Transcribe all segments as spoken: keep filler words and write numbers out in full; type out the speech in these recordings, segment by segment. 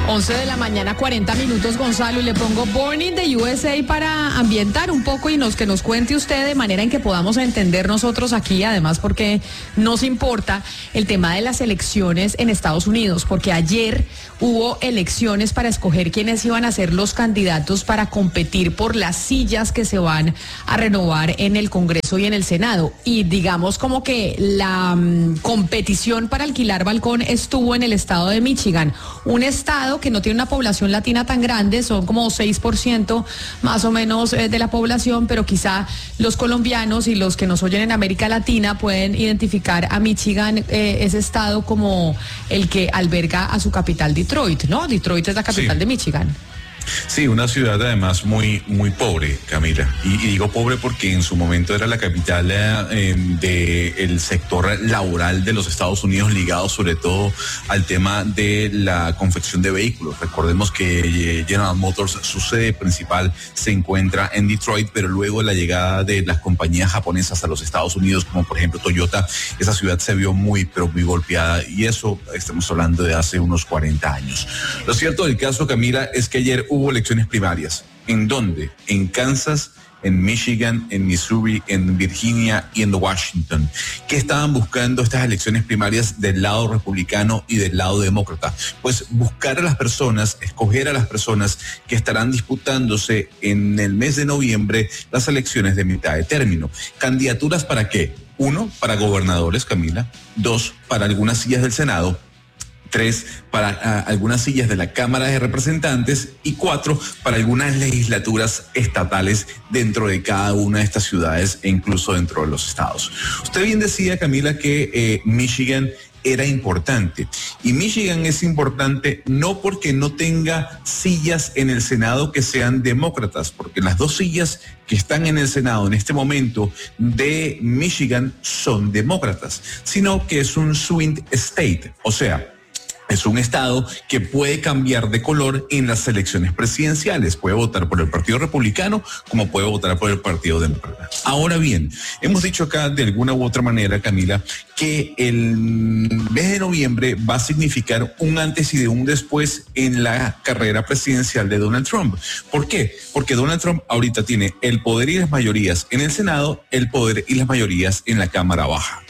once de la mañana, cuarenta minutos, Gonzalo, y le pongo Born in the U S A para ambientar un poco y nos que nos cuente usted de manera en que podamos entender nosotros aquí, además porque nos importa el tema de las elecciones en Estados Unidos, porque ayer hubo elecciones para escoger quiénes iban a ser los candidatos para competir por las sillas que se van a renovar en el Congreso y en el Senado. Y digamos como que la um, competición para alquilar balcón estuvo en el estado de Michigan, un estado que no tiene una población latina tan grande, son como seis por ciento más o menos eh, de la población, pero quizá los colombianos y los que nos oyen en América Latina pueden identificar a Michigan, eh, ese estado, como el que alberga a su capital, Detroit, ¿no? Detroit es la capital sí. de Michigan. Sí, una ciudad además muy muy pobre, Camila, y, y digo pobre porque en su momento era la capital eh, del sector laboral de los Estados Unidos, ligado sobre todo al tema de la confección de vehículos. Recordemos que General Motors, su sede principal se encuentra en Detroit, pero luego la llegada de las compañías japonesas a los Estados Unidos, como por ejemplo Toyota, esa ciudad se vio muy pero muy golpeada, y eso estamos hablando de hace unos cuarenta años. Lo cierto del caso, Camila, es que ayer hubo elecciones primarias. ¿En dónde? En Kansas, en Michigan, en Missouri, en Virginia y en Washington. ¿Qué estaban buscando estas elecciones primarias del lado republicano y del lado demócrata? Pues buscar a las personas, escoger a las personas que estarán disputándose en el mes de noviembre las elecciones de mitad de término. ¿Candidaturas para qué? Uno, para gobernadores, Camila. Dos, para algunas sillas del Senado. Tres, para uh, algunas sillas de la Cámara de Representantes, y cuatro, para algunas legislaturas estatales dentro de cada una de estas ciudades e incluso dentro de los estados. Usted bien decía, Camila, que eh, Michigan era importante, y Michigan es importante no porque no tenga sillas en el Senado que sean demócratas, porque las dos sillas que están en el Senado en este momento de Michigan son demócratas, sino que es un swing state, o sea, es un estado que puede cambiar de color en las elecciones presidenciales. Puede votar por el Partido Republicano como puede votar por el Partido Demócrata. Ahora bien, hemos dicho acá de alguna u otra manera, Camila, que el mes de noviembre va a significar un antes y de un después en la carrera presidencial de Donald Trump. ¿Por qué? Porque Donald Trump ahorita tiene el poder y las mayorías en el Senado, el poder y las mayorías en la Cámara Baja.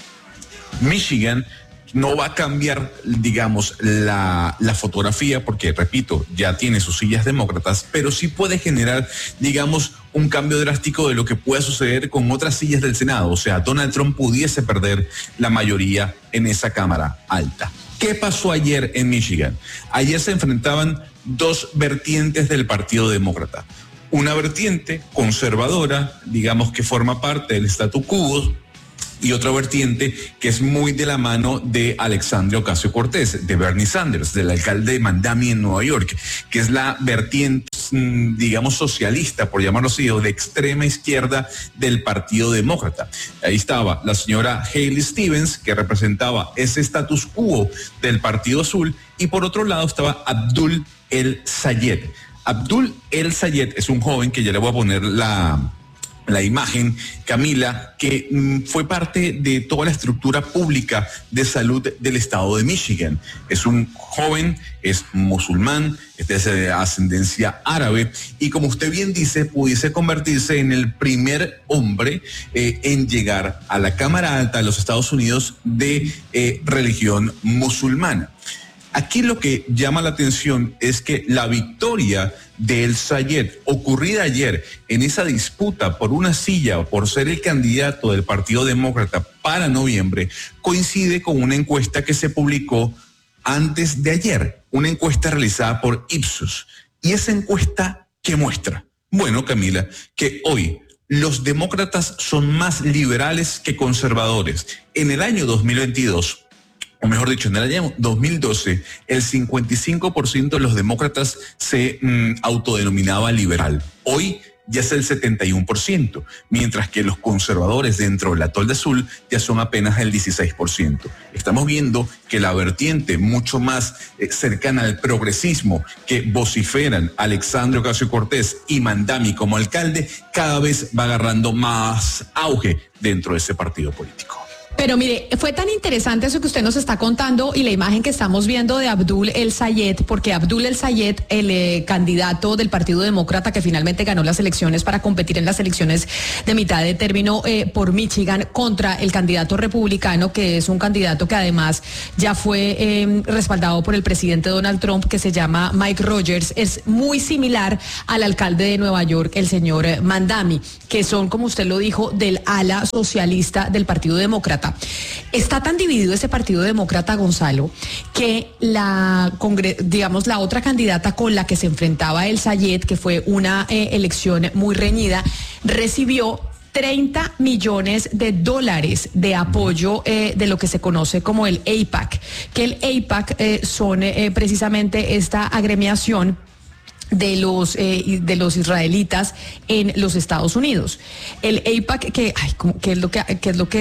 Michigan no va a cambiar, digamos, la, la fotografía, porque, repito, ya tiene sus sillas demócratas, pero sí puede generar, digamos, un cambio drástico de lo que pueda suceder con otras sillas del Senado. O sea, Donald Trump pudiese perder la mayoría en esa Cámara Alta. ¿Qué pasó ayer en Michigan? Ayer se enfrentaban dos vertientes del Partido Demócrata. Una vertiente conservadora, digamos, que forma parte del statu quo, y otra vertiente que es muy de la mano de Alexandria Ocasio-Cortez, de Bernie Sanders, del alcalde de Miami en Nueva York, que es la vertiente, digamos, socialista, por llamarlo así, o de extrema izquierda del Partido Demócrata. Ahí estaba la señora Haley Stevens, que representaba ese status quo del Partido Azul, y por otro lado estaba Abdul El Sayed. Abdul El Sayed es un joven que ya le voy a poner la... la imagen, Camila, que mm, fue parte de toda la estructura pública de salud del estado de Michigan. Es un joven, es musulmán, es de ascendencia árabe, y como usted bien dice, pudiese convertirse en el primer hombre eh, en llegar a la Cámara Alta de los Estados Unidos de eh, religión musulmana. Aquí lo que llama la atención es que la victoria de El Sayed, ocurrida ayer en esa disputa por una silla, por ser el candidato del Partido Demócrata para noviembre, coincide con una encuesta que se publicó antes de ayer, una encuesta realizada por Ipsos. ¿Y esa encuesta qué muestra? Bueno, Camila, que hoy los demócratas son más liberales que conservadores. En el año dos mil veintidós, o mejor dicho, en el año dos mil doce, el cincuenta y cinco por ciento de los demócratas se mm, autodenominaba liberal. Hoy ya es el setenta y uno por ciento, mientras que los conservadores dentro del atol de azul ya son apenas el dieciséis por ciento. Estamos viendo que la vertiente mucho más eh, cercana al progresismo que vociferan Alexandria Ocasio-Cortez y Mandami como alcalde, cada vez va agarrando más auge dentro de ese partido político. Pero mire, fue tan interesante eso que usted nos está contando y la imagen que estamos viendo de Abdul El Sayed, porque Abdul El Sayed, el eh, candidato del Partido Demócrata que finalmente ganó las elecciones para competir en las elecciones de mitad de término eh, por Michigan contra el candidato republicano, que es un candidato que además ya fue eh, respaldado por el presidente Donald Trump, que se llama Mike Rogers, es muy similar al alcalde de Nueva York, el señor Mandami, que son, como usted lo dijo, del ala socialista del Partido Demócrata. Está tan dividido ese Partido Demócrata, Gonzalo, que la, digamos, la otra candidata con la que se enfrentaba el Sayed, que fue una eh, elección muy reñida, recibió treinta millones de dólares de apoyo eh, de lo que se conoce como el A I P A C, que el A I P A C eh, son eh, precisamente esta agremiación de los eh, de los israelitas en los Estados Unidos. El A I P A C, que ay, ¿qué es lo que qué es lo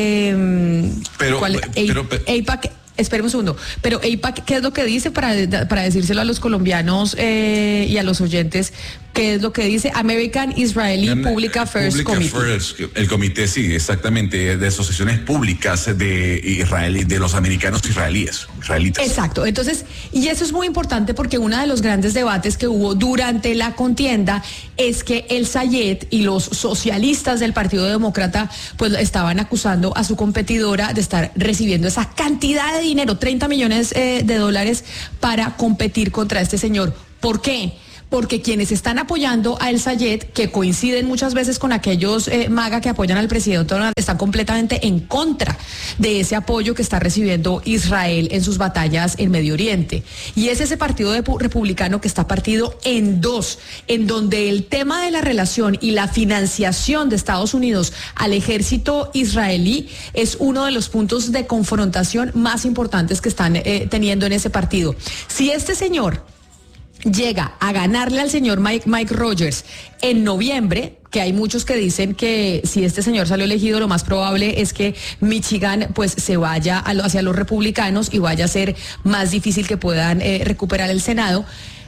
que pero, ¿cuál, pero, pero A I P A C? Espera un segundo, pero A I P A C, ¿qué es lo que dice para, para decírselo a los colombianos eh, y a los oyentes? ¿Qué es lo que dice? American Israeli Public Affairs Public Committee. Affairs, el comité, sí, exactamente, de asociaciones públicas de Israel, de los americanos israelíes, israelitas. Exacto, entonces, y eso es muy importante porque uno de los grandes debates que hubo durante la contienda es que el Sayed y los socialistas del Partido Demócrata pues estaban acusando a su competidora de estar recibiendo esa cantidad de dinero, treinta millones eh, de dólares para competir contra este señor. ¿Por qué? Porque quienes están apoyando a El Sayed, que coinciden muchas veces con aquellos eh, MAGA que apoyan al presidente Donald, están completamente en contra de ese apoyo que está recibiendo Israel en sus batallas en Medio Oriente. Y es ese partido de, republicano que está partido en dos, en donde el tema de la relación y la financiación de Estados Unidos al ejército israelí es uno de los puntos de confrontación más importantes que están eh, teniendo en ese partido. Si este señor llega a ganarle al señor Mike, Mike Rogers en noviembre, que hay muchos que dicen que si este señor salió elegido, lo más probable es que Michigan pues se vaya a lo, hacia los republicanos y vaya a ser más difícil que puedan eh, recuperar el Senado.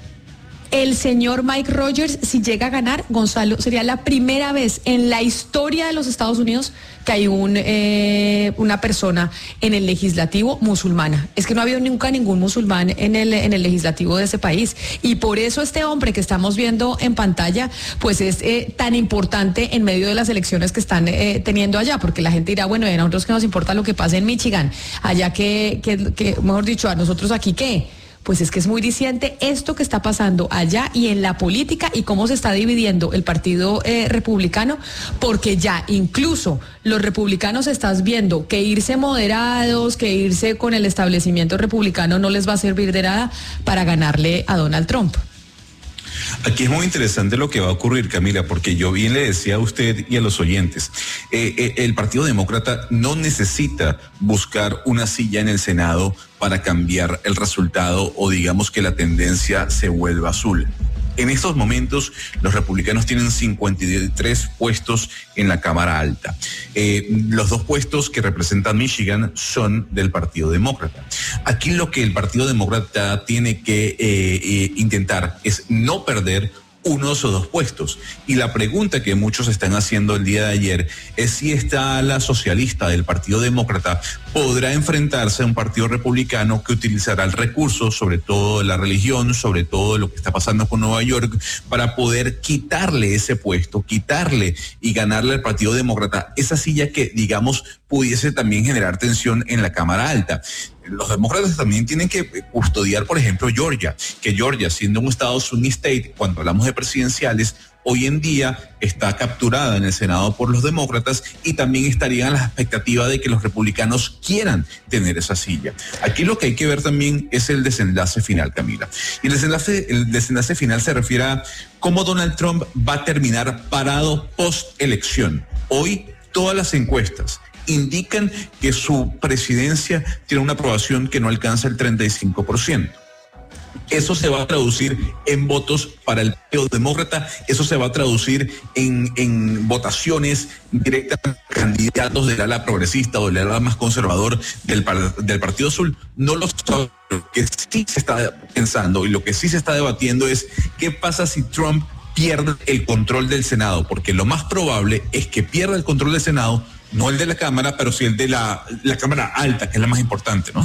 El señor Mike Rogers, si llega a ganar, Gonzalo, sería la primera vez en la historia de los Estados Unidos que hay un, eh, una persona en el legislativo musulmana. Es que no ha habido nunca ningún musulmán en el, en el legislativo de ese país. Y por eso este hombre que estamos viendo en pantalla, pues es eh, tan importante en medio de las elecciones que están eh, teniendo allá, porque la gente dirá, bueno, a nosotros que nos importa lo que pasa en Michigan, allá que, que, que mejor dicho, a nosotros aquí qué. Pues es que es muy diciente esto que está pasando allá y en la política y cómo se está dividiendo el partido eh, republicano, porque ya incluso los republicanos estás viendo que irse moderados, que irse con el establecimiento republicano no les va a servir de nada para ganarle a Donald Trump. Aquí es muy interesante lo que va a ocurrir, Camila, porque yo bien le decía a usted y a los oyentes, eh, eh, el Partido Demócrata no necesita buscar una silla en el Senado para cambiar el resultado o digamos que la tendencia se vuelva azul. En estos momentos, los republicanos tienen cincuenta y tres puestos en la Cámara Alta. Eh, los dos puestos que representan Michigan son del Partido Demócrata. Aquí lo que el Partido Demócrata tiene que eh, eh, intentar es no perder uno de esos dos puestos. Y la pregunta que muchos están haciendo el día de ayer es si esta ala socialista del Partido Demócrata podrá enfrentarse a un partido republicano que utilizará el recurso, sobre todo de la religión, sobre todo de lo que está pasando con Nueva York, para poder quitarle ese puesto, quitarle y ganarle al Partido Demócrata esa silla que, digamos, pudiese también generar tensión en la Cámara Alta. Los demócratas también tienen que custodiar, por ejemplo, Georgia, que Georgia, siendo un estado swing state, cuando hablamos de presidenciales, hoy en día está capturada en el Senado por los demócratas y también estarían a la expectativa de que los republicanos quieran tener esa silla. Aquí lo que hay que ver también es el desenlace final, Camila. Y el desenlace, el desenlace final se refiere a cómo Donald Trump va a terminar parado post-elección. Hoy todas las encuestas indican que su presidencia tiene una aprobación que no alcanza el treinta y cinco por ciento. Eso se va a traducir en votos para el Partido Demócrata, eso se va a traducir en, en votaciones directas a candidatos del ala progresista o del ala más conservador del, del Partido Azul. No lo sabe. Lo que sí se está pensando y lo que sí se está debatiendo es qué pasa si Trump pierde el control del Senado, porque lo más probable es que pierda el control del Senado no el de la Cámara, pero sí el de la, la Cámara Alta, que es la más importante, ¿no?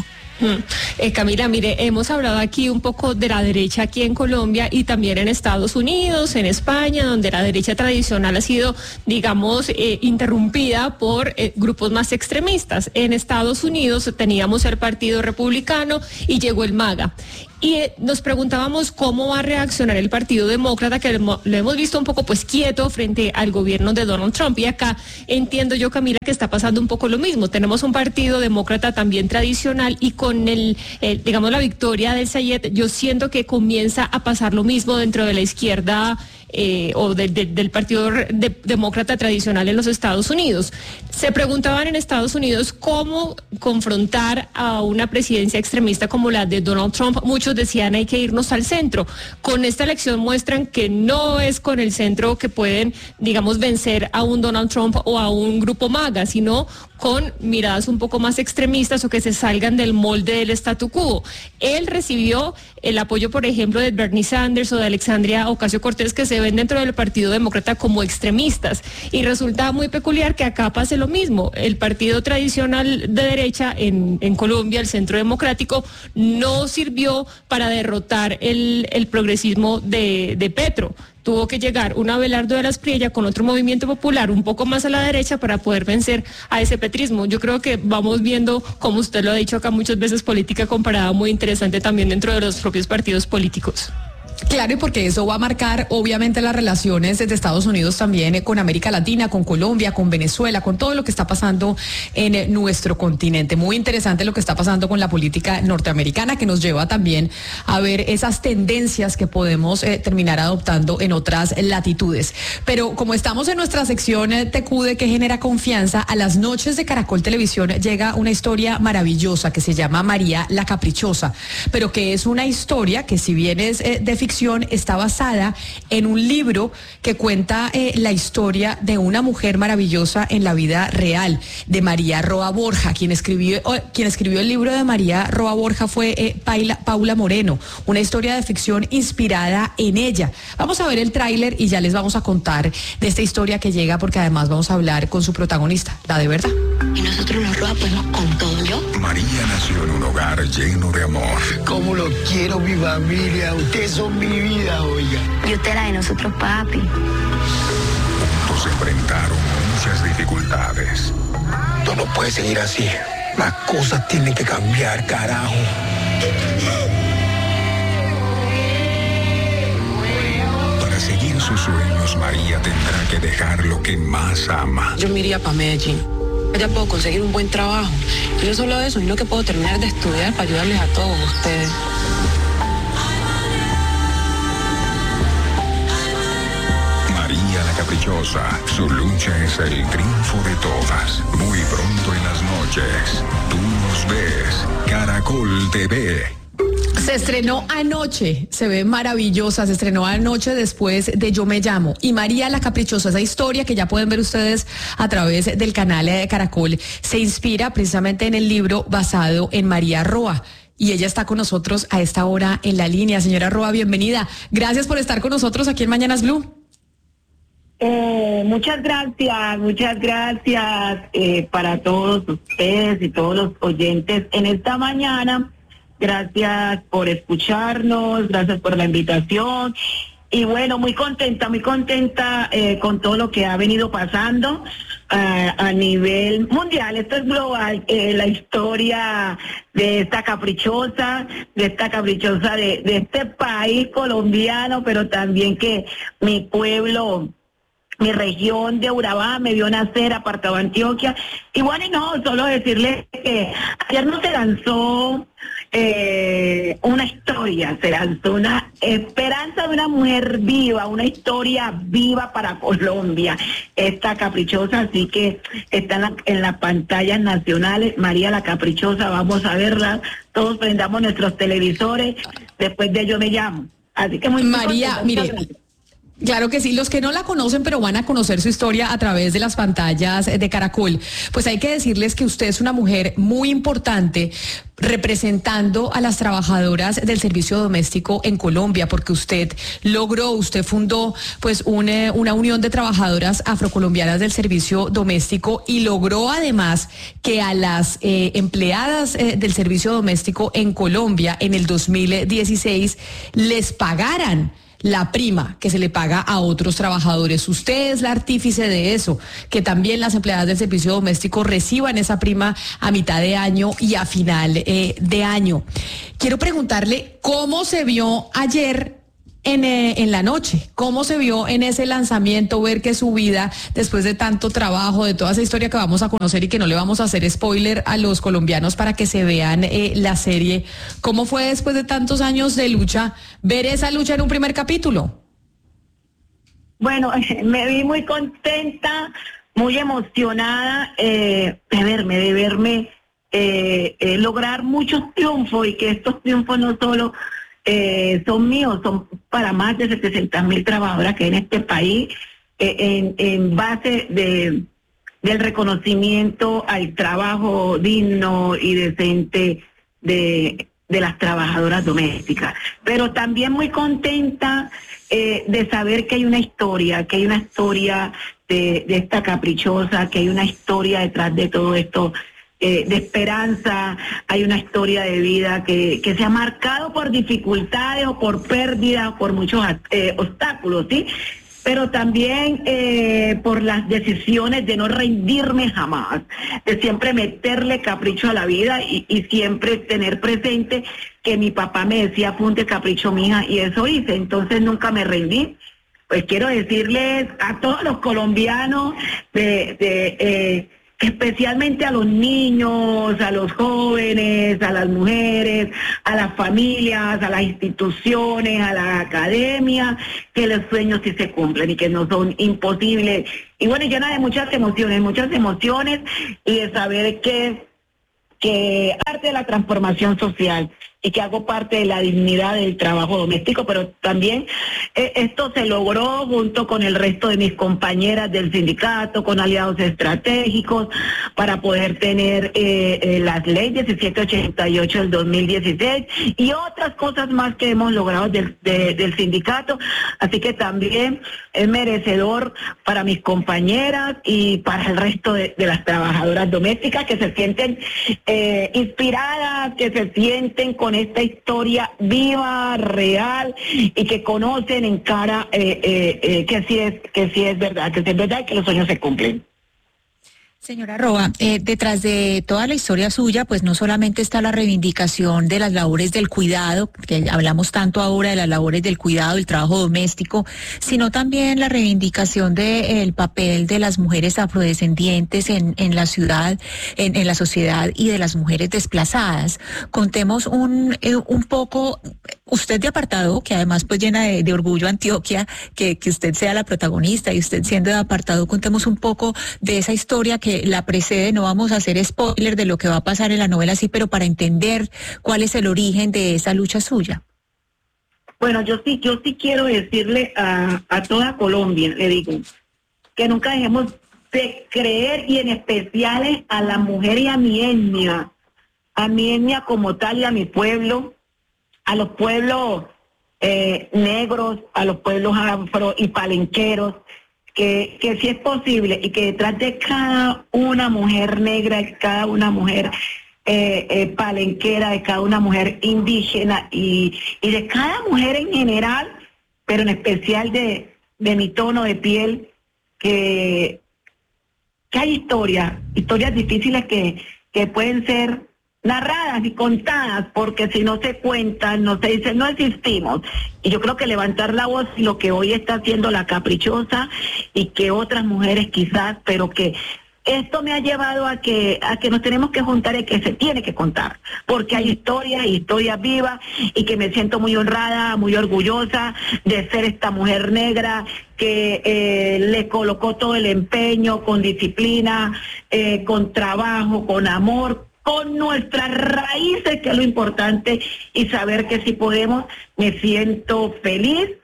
Eh, Camila, mire, hemos hablado aquí un poco de la derecha aquí en Colombia y también en Estados Unidos, en España, donde la derecha tradicional ha sido, digamos, eh, interrumpida por eh, grupos más extremistas. En Estados Unidos teníamos el Partido Republicano y llegó el MAGA. Y eh, nos preguntábamos cómo va a reaccionar el Partido Demócrata, que lo, lo hemos visto un poco pues quieto frente al gobierno de Donald Trump. Y acá entiendo yo, Camila, que está pasando un poco lo mismo. Tenemos un Partido Demócrata también tradicional y con el, el digamos, la victoria del Sayed, yo siento que comienza a pasar lo mismo dentro de la izquierda Eh, o de, de, del Partido de, Demócrata tradicional en los Estados Unidos. Se preguntaban en Estados Unidos cómo confrontar a una presidencia extremista como la de Donald Trump. Muchos decían hay que irnos al centro. Con esta elección muestran que no es con el centro que pueden, digamos, vencer a un Donald Trump o a un grupo MAGA, sino con miradas un poco más extremistas o que se salgan del molde del statu quo. Él recibió el apoyo, por ejemplo, de Bernie Sanders o de Alexandria Ocasio-Cortez, que se ven dentro del Partido Demócrata como extremistas. Y resulta muy peculiar que acá pase lo mismo. El partido tradicional de derecha en, en Colombia, el Centro Democrático, no sirvió para derrotar el, el progresismo de, de Petro. Tuvo que llegar un Abelardo de la Espriella con otro movimiento popular un poco más a la derecha para poder vencer a ese petrismo. Yo creo que vamos viendo, como usted lo ha dicho acá muchas veces, política comparada muy interesante también dentro de los propios partidos políticos. Claro, y porque eso va a marcar obviamente las relaciones desde Estados Unidos también eh, con América Latina, con Colombia, con Venezuela, con todo lo que está pasando en eh, nuestro continente. Muy interesante lo que está pasando con la política norteamericana, que nos lleva también a ver esas tendencias que podemos eh, terminar adoptando en otras latitudes. Pero como estamos en nuestra sección eh, T Q de que genera confianza, a las noches de Caracol Televisión llega una historia maravillosa que se llama María la Caprichosa, pero que es una historia que, si bien es eh, de ficción, está basada en un libro que cuenta eh, la historia de una mujer maravillosa en la vida real, de María Roa Borja. Quien escribió, oh, quien escribió el libro de María Roa Borja fue eh, Paula, Paula Moreno, una historia de ficción inspirada en ella. Vamos a ver el tráiler y ya les vamos a contar de esta historia que llega, porque además vamos a hablar con su protagonista, la de verdad. Y nosotros los Roa podemos con todo, ¿yo? María nació en un hogar lleno de amor. Cómo lo quiero, mi familia. Ustedes son mi vida, oiga. Y usted la de nosotros, papi. Juntos enfrentaron muchas dificultades. Esto no puede seguir así. Las cosas tienen que cambiar, carajo. Para seguir sus sueños, María tendrá que dejar lo que más ama. Yo me iría para Medellín. Allá puedo conseguir un buen trabajo. Y no solo eso, sino que puedo terminar de estudiar para ayudarles a todos ustedes. María la Caprichosa. Su lucha es el triunfo de todas. Muy pronto en las noches. Tú nos ves. Caracol T V. Se estrenó anoche, se ve maravillosa, se estrenó anoche después de Yo Me Llamo. Y María la Caprichosa, esa historia que ya pueden ver ustedes a través del canal de Caracol, se inspira precisamente en el libro basado en María Roa. Y ella está con nosotros a esta hora en la línea. Señora Roa, bienvenida. Gracias por estar con nosotros aquí en Mañanas Blue. Eh, muchas gracias, muchas gracias eh, para todos ustedes y todos los oyentes en esta mañana. Gracias por escucharnos, gracias por la invitación. Y bueno, muy contenta, muy contenta eh, con todo lo que ha venido pasando uh, a nivel mundial. Esto es global, eh, la historia de esta caprichosa, de esta caprichosa de, de este país colombiano, pero también que mi pueblo, mi región de Urabá me vio nacer, apartado Antioquia. Y bueno, y no, solo decirles que ayer no se lanzó eh, una historia, se lanzó una esperanza de una mujer viva, una historia viva para Colombia, esta caprichosa, así que está en, la, en las pantallas nacionales, María la Caprichosa, vamos a verla, todos prendamos nuestros televisores, después de Yo Me Llamo. Así que muy María, muy mire, Claro que sí, los que no la conocen pero van a conocer su historia a través de las pantallas de Caracol, pues hay que decirles que usted es una mujer muy importante representando a las trabajadoras del servicio doméstico en Colombia, porque usted logró, usted fundó pues una, una unión de trabajadoras afrocolombianas del servicio doméstico y logró además que a las eh, empleadas eh, del servicio doméstico en Colombia en el dos mil dieciséis les pagaran la prima que se le paga a otros trabajadores. Usted es la artífice de eso, que también las empleadas del servicio doméstico reciban esa prima a mitad de año y a final eh, de año. Quiero preguntarle cómo se vio ayer en, eh, en la noche, cómo se vio en ese lanzamiento, ver que su vida, después de tanto trabajo, de toda esa historia que vamos a conocer y que no le vamos a hacer spoiler a los colombianos para que se vean eh, la serie, ¿cómo fue después de tantos años de lucha ver esa lucha en un primer capítulo? Bueno, me vi muy contenta, muy emocionada eh, de verme, de verme eh, eh, lograr muchos triunfos y que estos triunfos no solo Eh, son míos, son para más de setecientas mil trabajadoras que hay en este país, eh, en, en base de del reconocimiento al trabajo digno y decente de, de las trabajadoras domésticas. Pero también muy contenta eh, de saber que hay una historia, que hay una historia de, de esta caprichosa, que hay una historia detrás de todo esto. Eh, de esperanza, hay una historia de vida que, que se ha marcado por dificultades o por pérdidas o por muchos eh, obstáculos, ¿sí? Pero también eh, por las decisiones de no rendirme jamás, de siempre meterle capricho a la vida y, y siempre tener presente que mi papá me decía, apunte capricho, mija, y eso hice, entonces nunca me rendí. Pues quiero decirles a todos los colombianos de... de eh, especialmente a los niños, a los jóvenes, a las mujeres, a las familias, a las instituciones, a la academia, que los sueños sí se cumplen y que no son imposibles. Y bueno, llena de muchas emociones, muchas emociones y de saber que, que parte de la transformación social y que hago parte de la dignidad del trabajo doméstico, pero también eh, esto se logró junto con el resto de mis compañeras del sindicato, con aliados estratégicos, para poder tener eh, eh, las leyes diecisiete ochenta y ocho del dos mil dieciséis y otras cosas más que hemos logrado del, de, del sindicato, así que también es merecedor para mis compañeras y para el resto de, de las trabajadoras domésticas que se sienten eh, inspiradas, que se sienten con esta historia viva, real y que conocen en cara eh, eh, eh, que sí es que sí es verdad, que sí es verdad y que los sueños se cumplen. Señora Roa, eh, detrás de toda la historia suya, pues no solamente está la reivindicación de las labores del cuidado, que hablamos tanto ahora de las labores del cuidado, del trabajo doméstico, sino también la reivindicación del papel de las mujeres afrodescendientes en, en la ciudad, en, en la sociedad y de las mujeres desplazadas. Contemos un, eh, un poco, usted de apartado, que además pues llena de, de orgullo Antioquia, que, que usted sea la protagonista y usted siendo de apartado, contemos un poco de esa historia que la precede. No vamos a hacer spoiler de lo que va a pasar en la novela, sí, pero para entender cuál es el origen de esa lucha suya. Bueno, yo sí, yo sí quiero decirle a, a toda Colombia, le digo, que nunca dejemos de creer y en especial a la mujer y a mi etnia, a mi etnia como tal y a mi pueblo, a los pueblos eh, negros, a los pueblos afro y palenqueros, que, que sí es posible y que detrás de cada una mujer negra, de cada una mujer eh, eh, palenquera, de cada una mujer indígena y, y de cada mujer en general, pero en especial de, de mi tono de piel, que, que hay historias, historias difíciles que, que pueden ser narradas y contadas, porque si no se cuentan, no se dice, no existimos. Y yo creo que levantar la voz y lo que hoy está haciendo la caprichosa y que otras mujeres quizás, pero que esto me ha llevado a que a que nos tenemos que juntar y que se tiene que contar, porque hay historias, historias vivas y que me siento muy honrada, muy orgullosa de ser esta mujer negra que eh, le colocó todo el empeño con disciplina, eh, con trabajo, con amor, con nuestras raíces, que es lo importante, y saber que si podemos, me siento feliz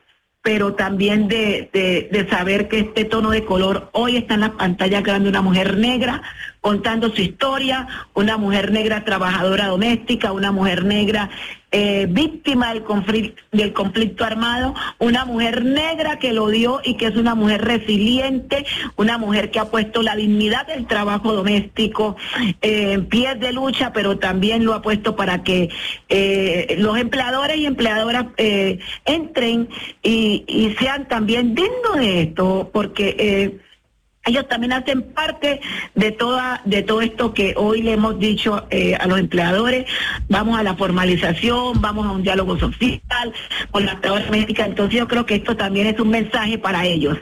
pero también de, de, de saber que este tono de color hoy está en la pantalla grande, una mujer negra contando su historia, una mujer negra trabajadora doméstica, una mujer negra eh, víctima del conflicto, del conflicto armado, una mujer negra que lo dio y que es una mujer resiliente, una mujer que ha puesto la dignidad del trabajo doméstico eh, en pies de lucha, pero también lo ha puesto para que eh, los empleadores y empleadoras eh, entren y, y sean también dignos de esto, porque eh, ellos también hacen parte de toda de todo esto que hoy le hemos dicho eh, a los empleadores. Vamos a la formalización, vamos a un diálogo social con la trabajadora doméstica. Entonces yo creo que esto también es un mensaje para ellos.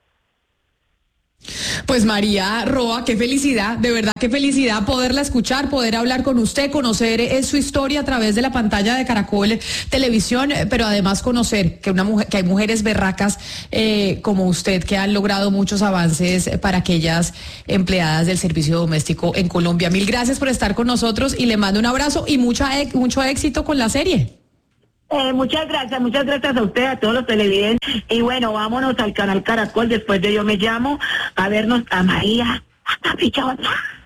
Pues María Roa, qué felicidad, de verdad qué felicidad poderla escuchar, poder hablar con usted, conocer eh, su historia a través de la pantalla de Caracol Televisión, eh, pero además conocer que una mujer, que hay mujeres berracas eh, como usted que han logrado muchos avances para aquellas empleadas del servicio doméstico en Colombia. Mil gracias por estar con nosotros y le mando un abrazo y mucha, mucho éxito con la serie. Eh, muchas gracias, muchas gracias a ustedes, a todos los televidentes. Y bueno, vámonos al canal Caracol, después de Yo Me Llamo, a vernos a María, a Caprichosa.